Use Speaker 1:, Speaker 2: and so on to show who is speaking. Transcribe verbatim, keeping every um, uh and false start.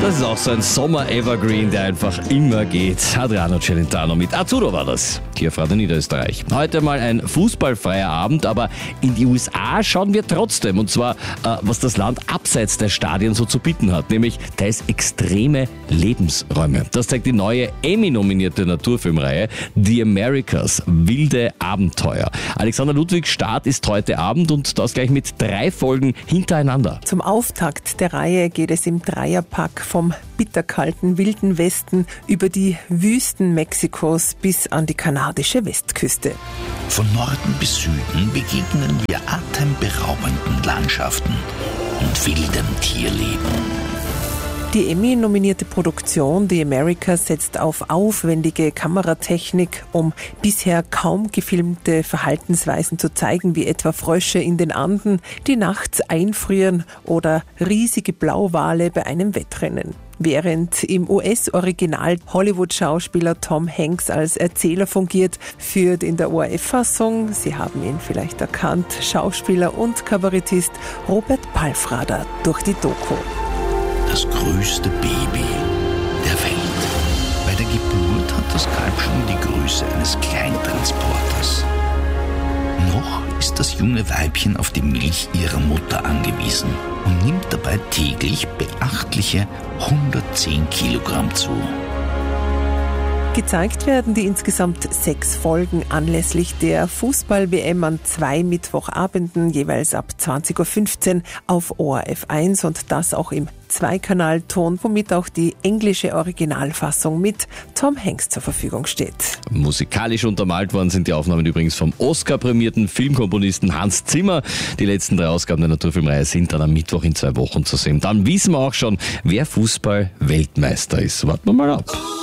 Speaker 1: Das ist auch so ein Sommer-Evergreen, der einfach immer geht. Adriano Celentano mit Azzurro war das. Hier auf Radio Niederösterreich. Heute mal ein fußballfreier Abend, aber in die U S A schauen wir trotzdem. Und zwar, äh, was das Land abseits der Stadien so zu bieten hat. Nämlich, da ist extreme Lebensräume. Das zeigt die neue Emmy-nominierte Naturfilmreihe The Americas, wilde Abenteuer. Alexander Ludwig Start ist heute Abend und das gleich mit drei Folgen hintereinander.
Speaker 2: Zum Auftakt der Reihe geht es im Dreierpack vom bitterkalten Wilden Westen über die Wüsten Mexikos bis an die kanadische Westküste.
Speaker 3: Von Norden bis Süden begegnen wir atemberaubenden Landschaften und wildem Tierleben.
Speaker 2: Die Emmy-nominierte Produktion The Americas setzt auf aufwendige Kameratechnik, um bisher kaum gefilmte Verhaltensweisen zu zeigen, wie etwa Frösche in den Anden, die nachts einfrieren oder riesige Blauwale bei einem Wettrennen. Während im U S-Original Hollywood-Schauspieler Tom Hanks als Erzähler fungiert, führt in der O R F-Fassung, Sie haben ihn vielleicht erkannt, Schauspieler und Kabarettist Robert Palfrader durch die Doku.
Speaker 3: Das größte Baby der Welt. Bei der Geburt hat das Kalb schon die Größe eines Kleintransporters. Noch ist das junge Weibchen auf die Milch ihrer Mutter angewiesen und nimmt dabei täglich beachtliche hundertzehn Kilogramm zu.
Speaker 2: Gezeigt werden die insgesamt sechs Folgen anlässlich der Fußball-W M an zwei Mittwochabenden, jeweils ab zwanzig Uhr fünfzehn auf O R F eins und das auch im Zweikanalton, womit auch die englische Originalfassung mit Tom Hanks zur Verfügung steht.
Speaker 1: Musikalisch untermalt worden sind die Aufnahmen übrigens vom Oscar-prämierten Filmkomponisten Hans Zimmer. Die letzten drei Ausgaben der Naturfilmreihe sind dann am Mittwoch in zwei Wochen zu sehen. Dann wissen wir auch schon, wer Fußball-Weltmeister ist. Warten wir mal ab.